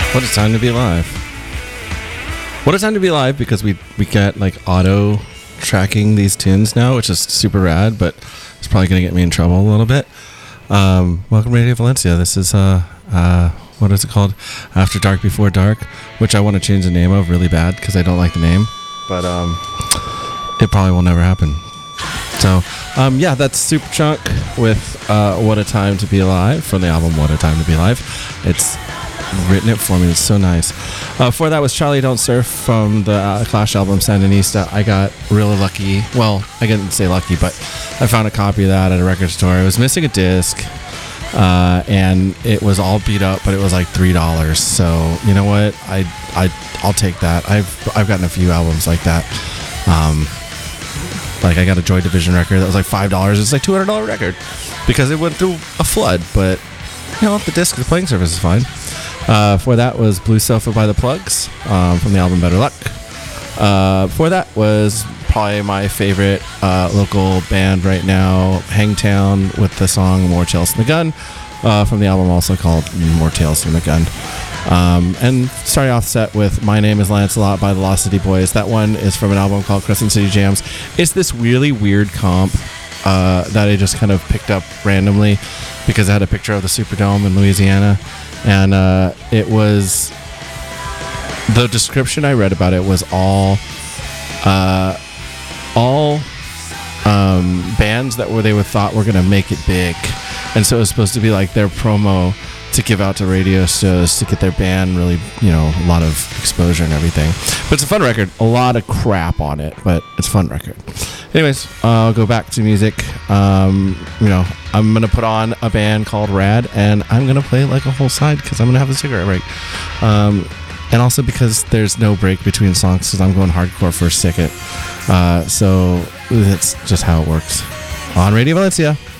What a time to be alive. What a time to be alive, because we get like auto tracking these tunes now, which is super rad, but it's probably going to get me in trouble a little bit. Welcome to Radio Valencia. This is what is it called? After Dark Before Dark, which I want to change the name of really bad because I don't like the name, but it probably will never happen. So yeah, that's Superchunk with What a Time to Be Alive from the album What a Time to Be Alive. It's written it for me. It's so nice. Before that was Charlie Don't Surf from the Clash album Sandinista. I got really lucky. Well, I didn't say lucky, but I found a copy of that at a record store. It was missing a disc, and it was all beat up, but it was like $3. So you know what? I'll take that. I've gotten a few albums like that. Like I got a Joy Division record that was like $5. It's like $200 record because it went through a flood, but you know, the disc, the playing surface is fine. Before that was Blue Sofa by the Plugs from the album Better Luck. Before that was probably my favorite local band right now, Hangtown, with the song More Tales Than the Gun from the album also called More Tales Than the Gun. And starting off set with My Name is Lancelot by the Lost City Boys. That one is from an album called Crescent City Jams. It's this really weird comp that I just kind of picked up randomly because I had a picture of the Superdome in Louisiana, and it was, the description I read about it was all bands that they thought were gonna make it big, and so it was supposed to be like their promo to give out to radio shows to get their band really, you know, a lot of exposure and everything. But it's a fun record. A lot of crap on it, but it's a fun record. Anyways, I'll go back to music. You know, I'm going to put on a band called Rad, and I'm going to play like a whole side because I'm going to have a cigarette break. And also because there's no break between songs because I'm going hardcore for a second. So that's just how it works. On Radio Valencia.